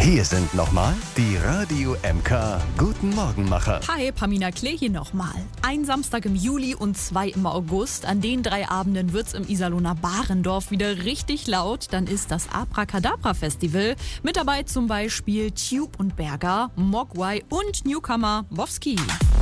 Hier sind nochmal die Radio MK Guten Morgenmacher. Hi, Pamina Klee hier nochmal. Ein Samstag im Juli und 2 im August. An den 3 Abenden wird's im Iserlohner Barendorf wieder richtig laut. Dann ist das Abracadabra Festival. Mit dabei zum Beispiel Tube und Berger, Mogwai und Newcomer Wowski.